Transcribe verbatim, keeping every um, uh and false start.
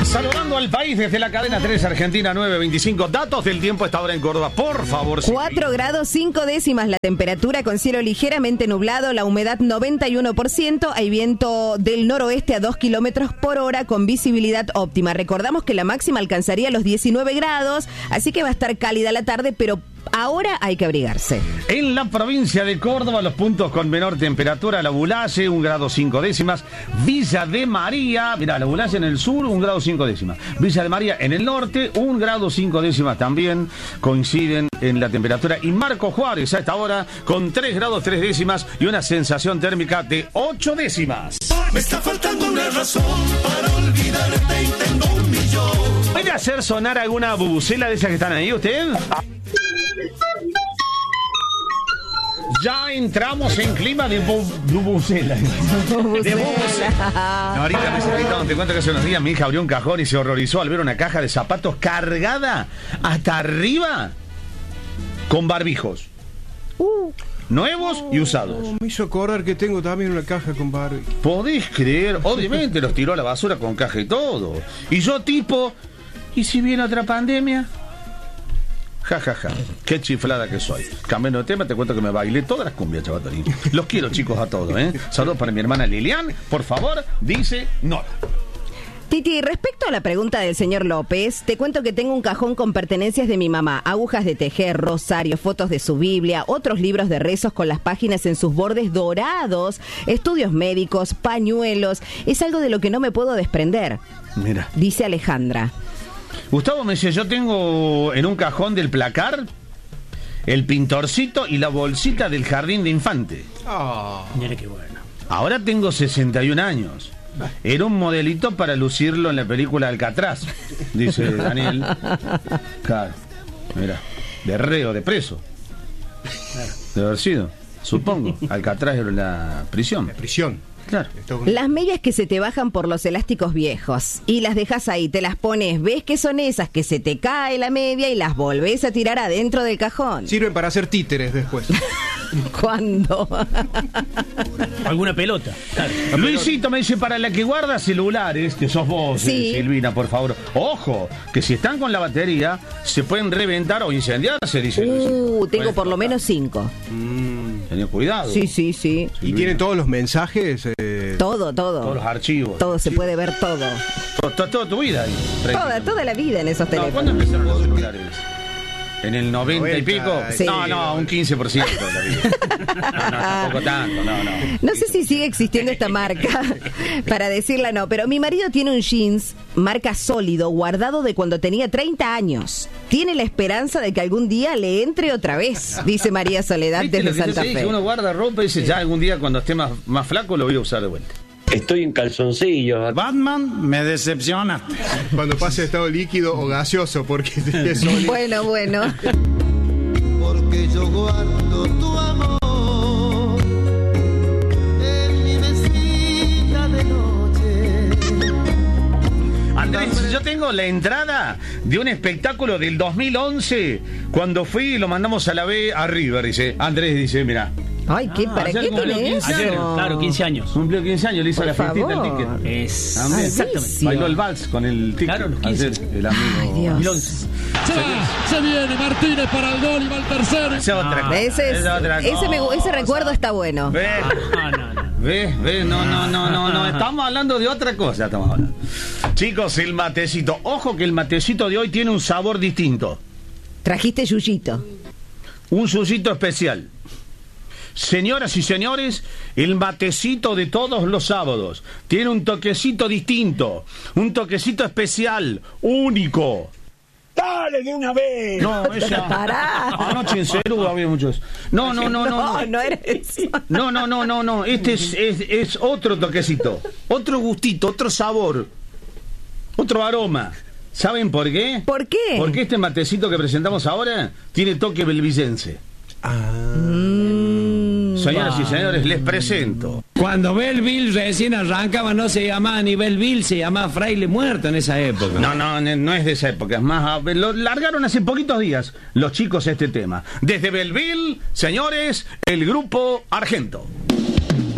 Saludando al país desde la cadena tres Argentina nueve veinticinco. Datos del tiempo a esta hora en Córdoba, por favor. cuatro grados cinco décimas la temperatura, con cielo ligeramente nublado, la humedad noventa y uno por ciento, hay viento del noroeste a dos kilómetros por hora con visibilidad óptima. Recordamos que la máxima alcanzaría los diecinueve grados, así que va a estar cálida la tarde, pero ahora hay que abrigarse. En la provincia de Córdoba, los puntos con menor temperatura: La Bulaye, un grado cinco décimas. Villa de María, mirá, La Bulaye en el sur, un grado cinco décimas. Villa de María en el norte, un grado cinco décimas también. Coinciden en la temperatura. Y Marco Juárez a esta hora con tres grados tres décimas y una sensación térmica de ocho décimas. Me está faltando una razón para olvidarte y tengo un millón. ¿Puede hacer sonar alguna bubucela de esas que están ahí usted? Ya entramos en clima de bubucela. De bubucela. No, ahorita me sentí, te cuento que hace unos días mi hija abrió un cajón y se horrorizó al ver una caja de zapatos cargada hasta arriba con barbijos. Uh. Nuevos y usados. Oh, me hizo acordar que tengo también una caja con Barbie. ¿Podés creer? Obviamente los tiró a la basura con caja y todo. Y yo tipo, ¿y si viene otra pandemia? Ja, ja, ja. Qué chiflada que soy. Cambiando de tema, te cuento que me bailé todas las cumbias, chavatorín. Los quiero, chicos, a todos, ¿eh? Saludos para mi hermana Lilian. Por favor, dice Nora. Titi, respecto a la pregunta del señor López, te cuento que tengo un cajón con pertenencias de mi mamá, agujas de tejer, rosario, fotos de su Biblia, otros libros de rezos con las páginas en sus bordes dorados, estudios médicos, pañuelos. Es algo de lo que no me puedo desprender. Mira. Dice Alejandra. Gustavo me dice, yo tengo en un cajón del placar el pintorcito y la bolsita del jardín de infante. Oh. Mira qué bueno. Ahora tengo sesenta y un años. Era un modelito para lucirlo en la película Alcatraz, dice Daniel. Claro, mira, de reo, de preso. De haber sido, supongo. Alcatraz era la prisión. La prisión. Claro. Las medias que se te bajan por los elásticos viejos y las dejas ahí, te las pones, ves que son esas que se te cae la media y las volvés a tirar adentro del cajón. Sirven para hacer títeres después. ¿Cuándo? Alguna pelota. Claro. Luisito me dice, para la que guarda celulares, que sos vos, Sí. eh, Silvina, por favor. Ojo, que si están con la batería, se pueden reventar o incendiarse, dice Luisito. Uh, tengo Puede por lo explotar. menos cinco. Mm, tenés cuidado. Sí, sí, sí. Y tienen todos los mensajes. Eh... Todo, todo. Todos los archivos. Todo, se puede ver todo. Todo, todo- toda tu vida ahí. Toda, toda la vida en esos No, ¿cuándo teléfonos. empezaron los celulares? ¿En el noventa y pico? Sí. No, no, un quince por ciento de la vida. No, no, tampoco tanto, no, no. No sé si sigue existiendo esta marca, para decirla no, pero mi marido tiene un jeans, marca Sólido, guardado de cuando tenía treinta años. Tiene la esperanza de que algún día le entre otra vez, dice María Soledad ¿Viste desde lo que Santa se dice? Fe. Uno guarda ropa y dice, ya algún día cuando esté más, más flaco lo voy a usar de vuelta. Estoy en calzoncillos. Batman, me decepcionaste. Cuando pase estado líquido o gaseoso, porque es sólido. Bueno, bueno. Porque yo guardo tu amor en mi mesita de noche. Andrés, yo tengo la entrada de un espectáculo del dos mil once, cuando fui y lo mandamos a la B a River, dice. Andrés dice, mira, Ay, ¿qué, Ah, ¿para ayer qué cumplió tiene quince eso? Ayer, claro, quince años. cumplió quince años, le hizo Por la fiestita el favor. ticket. Es También. exactamente. Bailó el vals con el ticket. Claro, los quince. Ayer, el amigo. Ay, Dios. dos mil once. Se viene Martínez para el gol y va el tercero. Esa es otra cosa. Ese, es- Esa es otra ese, me- cosa. ese recuerdo está bueno. ¿Ves? Ah, no, no. ¿Ves? ¿Ves? No, no, no, no, no. Estamos hablando de otra cosa. Estamos hablando. Chicos, el matecito. Ojo que el matecito de hoy tiene un sabor distinto. Trajiste yuyito. Un yuyito especial. Señoras y señores, el matecito de todos los sábados tiene un toquecito distinto, un toquecito especial, único. ¡Dale de una vez! No, esa. Pará. Anoche en Cerú había muchos. No, no, no, no. No, No, no era eso. no, no, no, no, no. Este es, es, es otro toquecito, otro gustito, otro sabor, otro aroma. ¿Saben por qué? ¿Por qué? Porque este matecito que presentamos ahora tiene toque belvicense. Señoras y señores, les presento. Cuando Belleville recién arrancaba no se llamaba ni Belleville, se llamaba Fraile Muerto en esa época. No, no, no es de esa época, es más, lo largaron hace poquitos días los chicos este tema. Desde Belleville, señores, el grupo Argento.